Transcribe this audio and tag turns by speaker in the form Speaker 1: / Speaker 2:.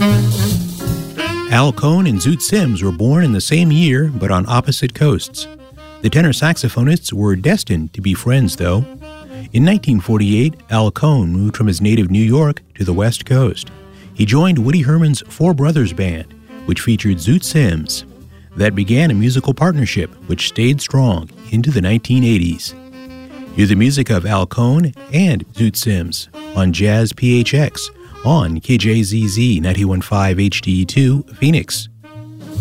Speaker 1: Al Cohn and Zoot Sims were born in the same year, but on opposite coasts. The tenor saxophonists were destined to be friends, though. In 1948, Al Cohn moved from his native New York to the West Coast. He joined Woody Herman's Four Brothers Band, which featured Zoot Sims. That began a musical partnership which stayed strong into the 1980s. Hear the music of Al Cohn and Zoot Sims on Jazz PHX on KJZZ 91.5 HD2 Phoenix.